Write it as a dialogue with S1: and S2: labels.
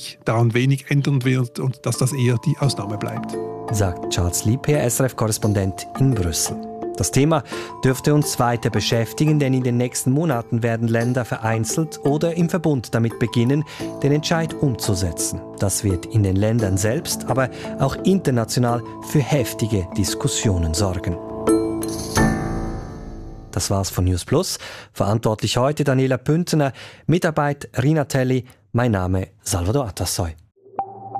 S1: sich daran wenig ändern wird und dass das eher die Ausnahme bleibt.
S2: Sagt Charles Liebherr, SRF-Korrespondent in Brüssel. Das Thema dürfte uns weiter beschäftigen, denn in den nächsten Monaten werden Länder vereinzelt oder im Verbund damit beginnen, den Entscheid umzusetzen. Das wird in den Ländern selbst, aber auch international für heftige Diskussionen sorgen. Das war's von News Plus. Verantwortlich heute Daniela Püntener, Mitarbeit Rina Telli, mein Name Salvador Atassoy.